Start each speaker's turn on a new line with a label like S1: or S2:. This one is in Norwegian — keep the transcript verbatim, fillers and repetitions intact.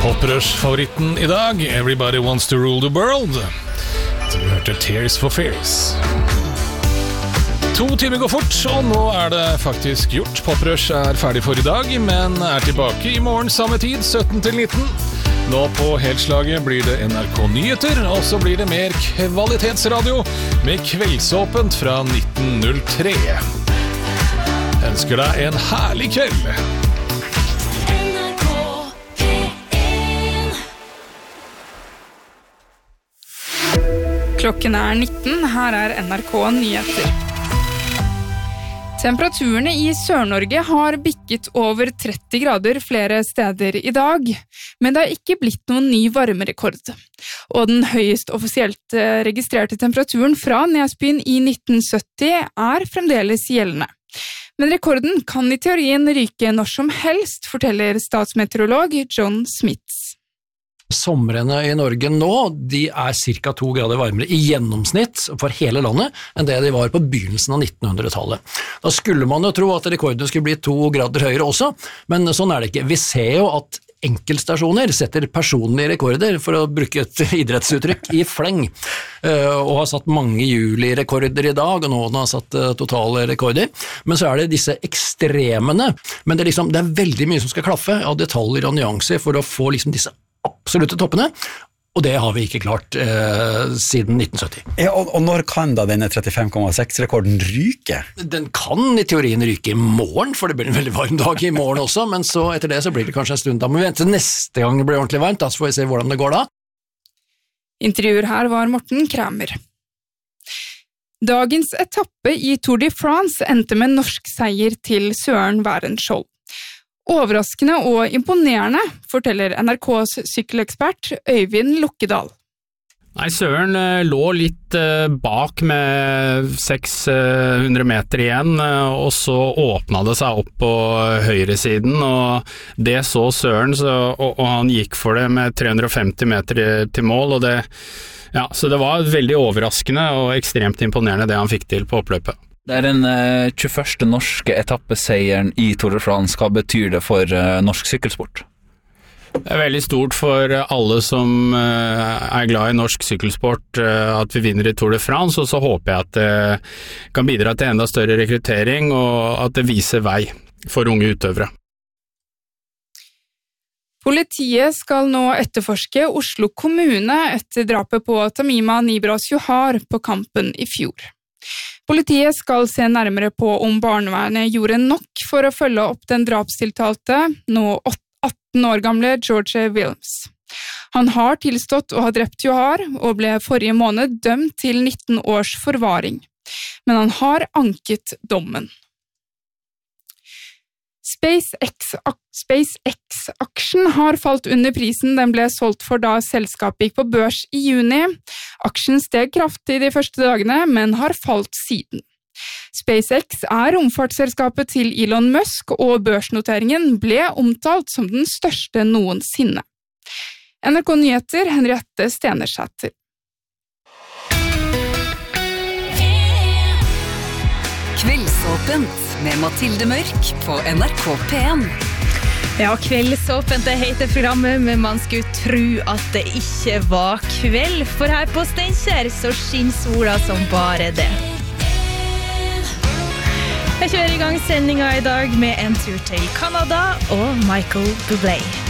S1: Poprush-favoritten i dag, Everybody Wants to Rule the World. Så vi hørte Tears for Fears. To timer går fort, og nå er det faktisk gjort. Poprush er ferdig for i dag, men er tilbake i morgen samme tid, sytten til nitten. Nå på helslaget blir det N R K Nyheter, og så blir det mer kvalitetsradio med Kveldsåpent fra nitten null tre. Ønsker deg en herlig kveld.
S2: Klokken er nitten, her er N R K Nyheter. Temperaturene i Sør-Norge har bikket over tretti grader flere steder i dag, men det har ikke blitt noen ny varmerekord. Og den høyest offisielt registrerte temperaturen fra Nesbyen i nitten sytti er fremdeles gjeldende. Men rekorden kan i teorien ryke når som helst, forteller statsmeteorolog John Smits.
S3: Somrene i Norge nå, de er cirka to grader varmere i gjennomsnitt for hele landet enn det de var på begynnelsen av nittenhundretallet. Da skulle man jo tro at rekordene skulle bli to grader høyere også, men sånn er det ikke. Vi ser jo at enkeltstasjoner setter personlige rekorder, for å bruke et idrettsuttrykk, i fleng, og har satt mange juli-rekorder i dag, og noen har satt totale rekorder. Men så er det disse ekstremene, men det er, liksom, det er veldig mye som skal klaffe av detaljer og nyanser for å få liksom disse absolutte toppene, og det har vi ikke klart eh, siden nitten sytti.
S4: Ja, og, og når kan da denne trettifem komma seks-rekorden ryke?
S3: Den kan i teorien ryke i morgen, for det blir en veldig varm dag i morgen også, men så etter det så blir det kanskje en stund. Da må vi vente neste gang det blir ordentlig varmt, da så får vi se hvordan det går da.
S2: Intervjuer her var Morten Kramer. Dagens etappe i Tour de France endte med norsk seier til Søren Werenskiold. Overraskende og imponerende, forteller N R K's sykkelekspert Øyvind Lukkedal.
S5: Nei, Søren lå litt bak med seks hundre meter igjen, og så åpnet det seg opp på høyresiden, og det så Søren, så, og, og han gikk for det med tre hundre og femti meter til mål, og det, ja, så det var veldig overraskende og ekstremt imponerende det han fikk til på oppløpet.
S6: Det er den uh, tjueførste norske etappeseieren i Tour de France. Hva betyr det for uh, norsk sykkelsport?
S5: Det er veldig stort for alle som uh, er glad i norsk sykkelsport uh, at vi vinner i Tour de France, og så håper jeg at det kan bidra til enda større rekruttering, og at det viser vei for unge utøvere.
S2: Politiet skal nå etterforske Oslo kommune etter drapet på Tamima Nibras Johar på Kampen i fjor. Politiet skal se nærmere på om barnevernet gjorde nok for å følge opp den drapstiltalte, nå atten år gamle George Wilms. Han har tilstått å ha drept Johar, og ble forrige måned dømt til nitten års forvaring. Men han har anket dommen. SpaceX-aksjen har falt under prisen den ble solgt for da selskapet gikk på børs i juni. Aksjen steg kraftig de første dagene, men har falt siden. SpaceX er romfartsselskapet til Elon Musk, og børsnoteringen ble omtalt som den største noensinne. N R K Nyheter, Henriette Stenersæter.
S7: Kveldsåpent med Mathilde Mørk på N R K P en.
S8: Ja, Kveldsåpent, det heter programmet, men man skulle tro at det ikke var kveld, for her på Steinkjer så skinner sola som bare det. Jeg kjører i gang sendinga i dag med en tur til Canada og Michael Bublé.